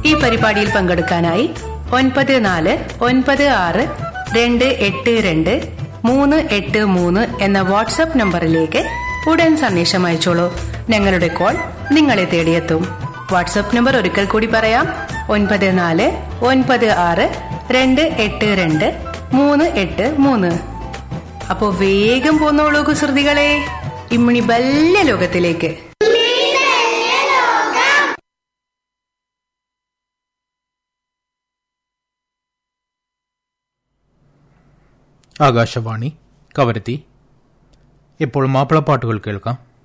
ഈ പരിപാടിയിൽ പങ്കെടുക്കാനായി 9496282383 എന്ന വാട്സ്ആപ്പ് നമ്പറിലേക്ക് ഉടൻ സന്ദേശം അയച്ചോളൂ. ഞങ്ങളുടെ കോൾ നിങ്ങളെ തേടിയെത്തും. വാട്സ്ആപ്പ് നമ്പർ ഒരിക്കൽ കൂടി പറയാം: 9496282383. അപ്പോ വേഗം പോന്നോളൂ കുസൃതികളെ, ഇമ്മിണി ബല്യ ലോകത്തിലേക്ക്. ആകാശവാണി കവരത്തി. ഇപ്പോൾ മാപ്പിളപ്പാട്ടുകൾ കേൾക്കാം.